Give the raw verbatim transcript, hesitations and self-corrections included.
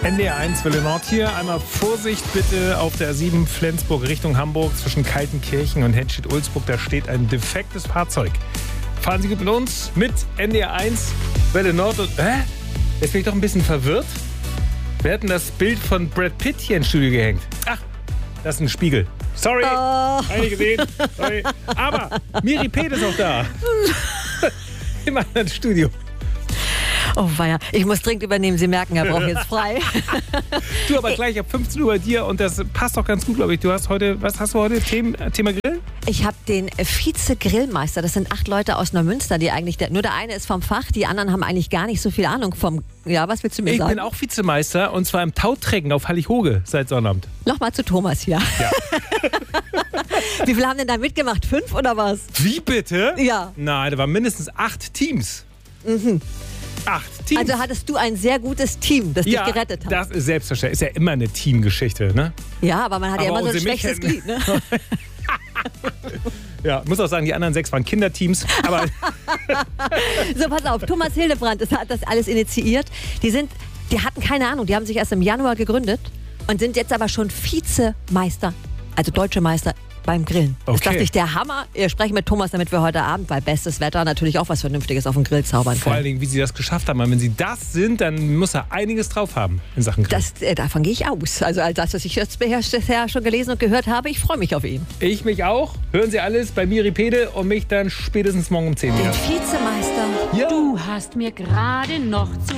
N D R eins Welle Nord hier. Einmal Vorsicht bitte auf der A sieben Flensburg Richtung Hamburg zwischen Kaltenkirchen und Henstedt-Ulzburg. Da steht ein defektes Fahrzeug. Fahren Sie gut mit uns mit N D R eins Welle Nord. Und, hä? Jetzt bin ich doch ein bisschen verwirrt. Wir hatten das Bild von Brad Pitt hier ins Studio gehängt. Ach, das ist ein Spiegel. Sorry, Oh. eine gesehen. Sorry. Aber Miri Peth ist auch da. Im anderen Studio. Oh weia, ich muss dringend übernehmen. Sie merken, er braucht jetzt frei. Du aber gleich ab fünfzehn Uhr bei dir und das passt doch ganz gut, glaube ich. Du hast heute, was hast du heute? Thema, Thema Grillen? Ich habe den Vize-Grillmeister. Das sind acht Leute aus Neumünster, die eigentlich, der, nur der eine ist vom Fach, die anderen haben eigentlich gar nicht so viel Ahnung vom, ja, was willst du mir Ich sagen? bin auch Vizemeister und zwar im Tautrecken auf Hallig-Hoge seit Sonnabend. Nochmal zu Thomas hier. Ja. Wie viele haben denn da mitgemacht? Fünf oder was? Wie bitte? Ja. Nein, da waren mindestens acht Teams. Mhm. Acht Teams. Also hattest du ein sehr gutes Team, das ja, dich gerettet hat. das ist selbstverständlich. Ist ja immer eine Teamgeschichte, ne? Ja, aber man hat ja Aber immer so ein unsere schlechtes Mädchen- Glied, ne? Ja, muss auch sagen, die anderen sechs waren Kinderteams. Aber So, pass auf, Thomas Hildebrand das hat das alles initiiert. Die sind, die hatten keine Ahnung, die haben sich erst im Januar gegründet und sind jetzt aber schon Vizemeister, also deutsche Meister beim Grillen. Das ist Okay. das nicht der Hammer? Wir sprechen mit Thomas, damit wir heute Abend bei bestes Wetter natürlich auch was Vernünftiges auf dem Grill zaubern vor allen können. Dingen, wie sie das geschafft haben. Weil wenn sie das sind, dann muss er einiges drauf haben in Sachen Grill. Das, äh, davon gehe ich aus. Also all das, was ich jetzt bisher schon gelesen und gehört habe, ich freue mich auf ihn. Ich mich auch. Hören Sie alles bei Miri Peth und mich dann spätestens morgen um zehn wieder. Den Vizemeister. Ja. Du hast mir gerade noch zu